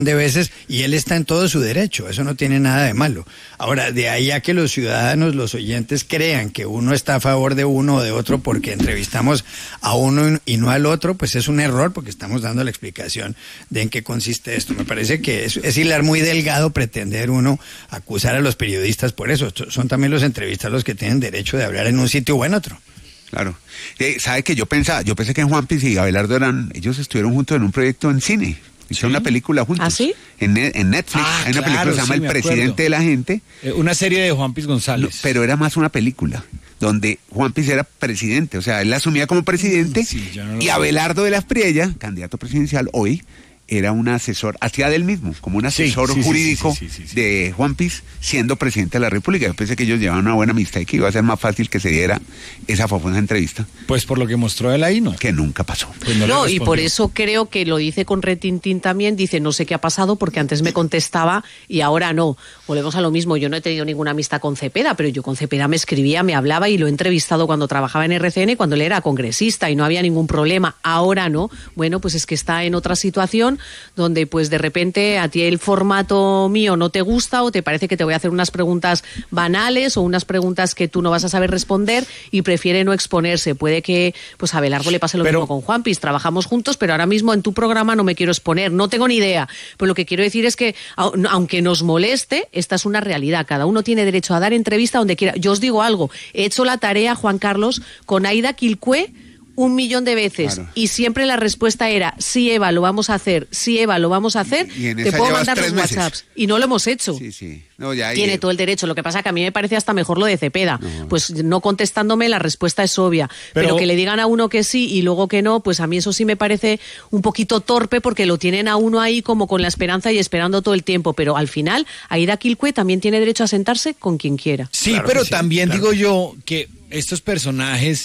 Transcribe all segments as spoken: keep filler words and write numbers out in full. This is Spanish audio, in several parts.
de veces, y él está en todo su derecho, eso no tiene nada de malo. Ahora, de ahí a que los ciudadanos, los oyentes crean que uno está a favor de uno o de otro porque entrevistamos a uno y no al otro, pues es un error porque estamos dando la explicación de en qué consiste esto. Me parece que es, es hilar muy delgado pretender uno acusar a los periodistas por eso. Son también los entrevistas los que tienen derecho de hablar en un sitio o en otro. Claro. Eh, ¿Sabe que yo pensaba, yo pensé que Juanpis y Abelardo eran, ellos estuvieron juntos en un proyecto en cine? Hicieron ¿Sí? una película juntos. ¿Ah, sí? En, en Netflix. Ah, hay una claro, película que se llama sí, El Presidente acuerdo. de la Gente. Eh, una serie de Juanpis González. No, pero era más una película, donde Juanpis era presidente, o sea, él asumía como presidente, sí, no y Abelardo de la Espriella, candidato presidencial hoy, era un asesor, hacía de él mismo, como un asesor sí, sí, jurídico sí, sí, sí, sí, sí. de Juanpis, siendo presidente de la República. Yo pensé que ellos llevaban una buena amistad y que iba a ser más fácil que se diera esa famosa entrevista, Pues por lo que mostró él ahí, ¿no? que nunca pasó. Pues no, No, le y por respondió. eso creo que lo dice con retintín también, dice no sé qué ha pasado porque antes me contestaba y ahora no. Volvemos a lo mismo, yo no he tenido ninguna amistad con Cepeda, pero yo con Cepeda me escribía, me hablaba y lo he entrevistado cuando trabajaba en R C N, cuando él era congresista y no había ningún problema. Ahora no. Bueno, pues es que está en otra situación donde pues de repente a ti el formato mío no te gusta o te parece que te voy a hacer unas preguntas banales o unas preguntas que tú no vas a saber responder y prefiere no exponerse. Puede que pues a Abelardo le pase lo Pero- mismo con Juanpis, trabajamos juntos, pero ahora mismo en tu programa no me quiero exponer, no tengo ni idea. Pero lo que quiero decir es que, au- aunque nos moleste, esta es una realidad. Cada uno tiene derecho a dar entrevista donde quiera. Yo os digo algo, he hecho la tarea, Juan Carlos, con Aida Quilcue un millón de veces, Claro. y siempre la respuesta era, sí, Eva, lo vamos a hacer, sí, Eva, lo vamos a hacer, Y en te esa puedo llevas mandar los tres meses. WhatsApps. Y no lo hemos hecho. Sí, sí. No, ya, Tiene y- todo el derecho. Lo que pasa que a mí me parece hasta mejor lo de Cepeda. No. Pues no contestándome la respuesta es obvia. Pero, Pero- que le digan a uno que sí y luego que no, pues a mí eso sí me parece un poquito torpe porque lo tienen a uno ahí como con la esperanza y esperando todo el tiempo. Pero al final, Aida Quilcue también tiene derecho a sentarse con quien quiera. Sí, Claro pero que sí, también claro. digo yo que estos personajes,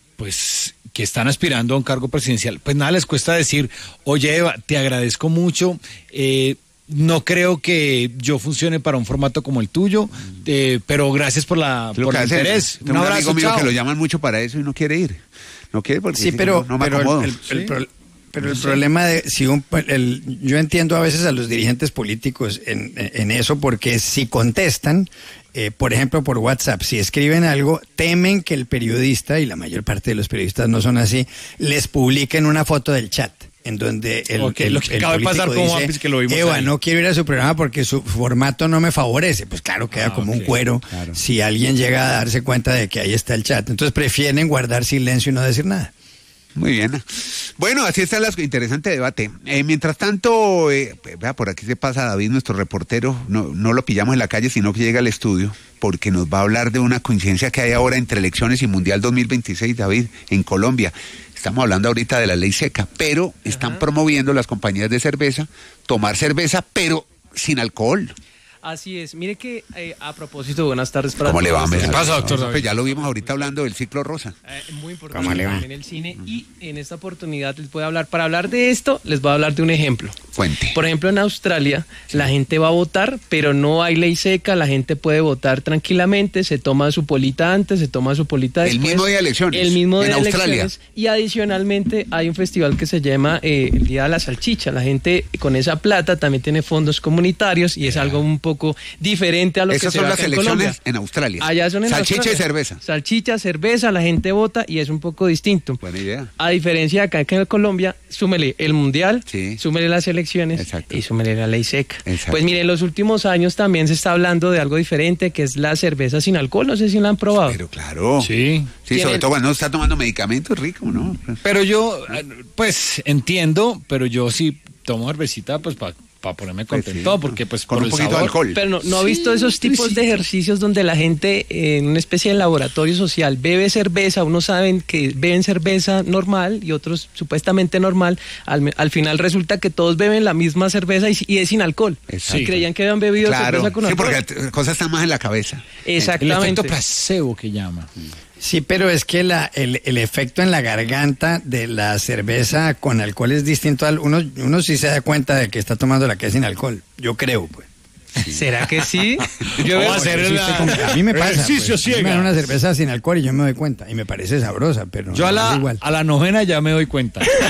pues, que están aspirando a un cargo presidencial, pues nada les cuesta decir, oye Eva, te agradezco mucho, eh, no creo que yo funcione para un formato como el tuyo, eh, pero gracias por la Lo por que el hace- interés. tengo Un un abrazo, amigo mío chao. que lo llaman mucho para eso y no quiere ir. No quiere porque Sí, dice que pero, no, no me pero el- acomodo. el, el Sí. pro- pero el problema de si un el, yo entiendo a veces a los dirigentes políticos en, en eso porque si contestan, eh, por ejemplo por WhatsApp, si escriben algo, temen que el periodista, y la mayor parte de los periodistas no son así, les publiquen una foto del chat en donde el, Ok, el, lo que el acaba de pasar político con dice, Juanpis, que lo vimos Eva, ahí. no quiero ir a su programa porque su formato no me favorece. Pues claro, queda Ah, como ok, un cuero claro. si alguien llega a darse cuenta de que ahí está el chat. Entonces prefieren guardar silencio y no decir nada. Muy bien. Bueno, así está el interesante debate. Eh, mientras tanto, eh, vea, por aquí se pasa David, nuestro reportero. No, no lo pillamos en la calle, sino que llega al estudio, porque nos va a hablar de una coincidencia que hay ahora entre elecciones y Mundial dos mil veintiséis, David, en Colombia. Estamos hablando ahorita de la ley seca, pero están promoviendo las compañías de cerveza tomar cerveza, pero sin alcohol. Así es. Mire que eh, a propósito, buenas tardes para ¿Cómo le va, todos. hombre? ¿Qué pasa, doctor No, David? pues ya lo vimos ahorita hablando del ciclo rosa. Eh, muy importante ¿Cómo le va? en el cine, y en esta oportunidad les voy a hablar, para hablar de esto, les voy a hablar de un ejemplo. Cuente. Por ejemplo, en Australia la gente va a votar, pero no hay ley seca, la gente puede votar tranquilamente, se toma su polita antes, se toma su polita El después. mismo día de elecciones, El mismo en día de Australia. elecciones. Y adicionalmente hay un festival que se llama eh, el Día de la Salchicha. La gente con esa plata también tiene fondos comunitarios y es algo un poco diferente a lo Esas que se son ve las acá en elecciones Colombia. en Australia. Allá son en Salchicha Australia. y cerveza. Salchicha, cerveza, la gente vota y es un poco distinto. Buena idea. A diferencia de acá que en Colombia, súmele el mundial, Sí. súmele las elecciones Exacto. y súmele la ley seca. Exacto. Pues mire, en los últimos años también se está hablando de algo diferente, que es la cerveza sin alcohol. No sé si la han probado. Pero claro. Sí. Sí, sobre Tienen- todo cuando uno está tomando medicamentos, rico, ¿no? Pero yo, eh, pues, entiendo, pero yo sí tomo cervecita, pues, para ponerme Pues contento, sí. porque, pues, Con por un el poquito de sabor. alcohol. Pero no, no ha visto esos tipos de ejercicios donde la gente eh, en una especie de laboratorio social bebe cerveza, unos saben que beben cerveza normal y otros supuestamente normal, al, me- al final resulta que todos beben la misma cerveza y, y es sin alcohol. Exacto. Y creían que habían bebido Claro, cerveza con sí, alcohol. porque las cosas están más en la cabeza. El Exactamente. efecto placebo que llama. Sí, pero es que la, el, el efecto en la garganta de la cerveza con alcohol es distinto al uno, uno sí se da cuenta de que está tomando la que es sin alcohol, yo creo, pues. ¿Será que sí? Yo voy a Porque hacer sí el estoy con- a mí me pasa, ejercicio pues, a mí me ciega. dan una cerveza sin alcohol y yo me doy cuenta y me parece sabrosa, pero Yo a no es la, igual. a la novena ya me doy cuenta.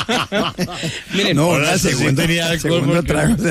Miren, no, Ahora una sí segunda, tenía alcohol segundo porque- trago.